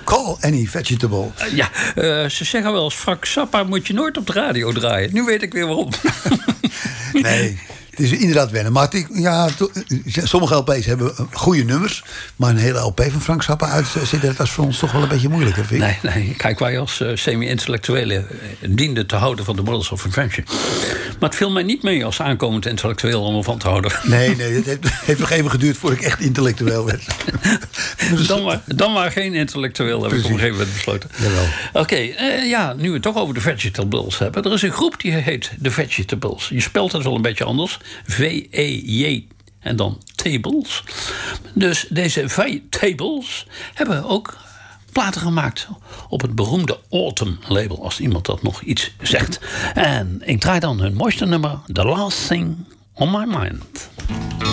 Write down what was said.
Call any vegetable. Ze zeggen wel eens, Frank Zappa moet je nooit op de radio draaien. Nu weet ik weer waarom. Nee, het is inderdaad wennen. Maar sommige LP's hebben goede nummers. Maar een hele LP van Frank Zappa uitzetten, dat is voor ons toch wel een beetje moeilijk. Hè, nee. Kijk, wij als semi-intellectuelen dienden te houden van de Models of Invention. Maar het viel mij niet mee als aankomend intellectueel om ervan te houden. Nee, het heeft nog even geduurd voordat ik echt intellectueel werd. Dan maar geen intellectueel, heb ik op een gegeven moment besloten. Oké, nu we het toch over de Vegetables hebben. Er is een groep die heet de Vegetables. Je spelt het wel een beetje anders. V-E-J en dan Tables. Dus deze Vegetables hebben ook platen gemaakt op het beroemde Autumn label, als iemand dat nog iets zegt. En ik draai dan hun mooiste nummer, The Last Thing on My Mind.